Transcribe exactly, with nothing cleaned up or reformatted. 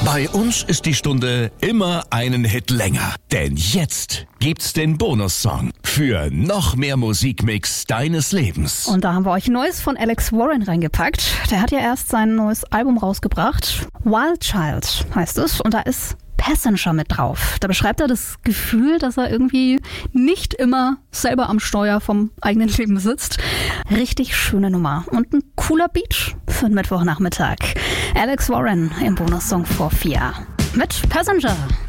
Bei uns ist die Stunde immer einen Hit länger. Denn jetzt gibt's den Bonussong für noch mehr Musikmix deines Lebens. Und da haben wir euch Neues von Alex Warren reingepackt. Der hat ja erst sein neues Album rausgebracht. Wild Child heißt es. Und da ist Passenger mit drauf. Da beschreibt er das Gefühl, dass er irgendwie nicht immer selber am Steuer vom eigenen Leben sitzt. Richtig schöne Nummer. Und ein cooler Beat für einen Mittwochnachmittag. Alex Warren im Bonussong vor vier. Mit Passenger.